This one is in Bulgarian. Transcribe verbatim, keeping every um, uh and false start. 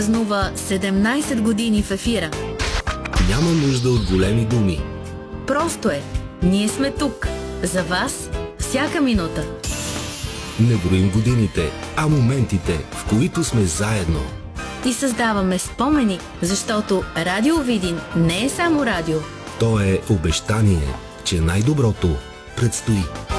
Празнува седемнайсет години в ефира. Няма нужда от големи думи. Просто е. Ние сме тук. За вас всяка минута. Не броим годините, а моментите, в които сме заедно. И създаваме спомени, защото Радио Видин не е само радио. То е обещание, че най-доброто предстои.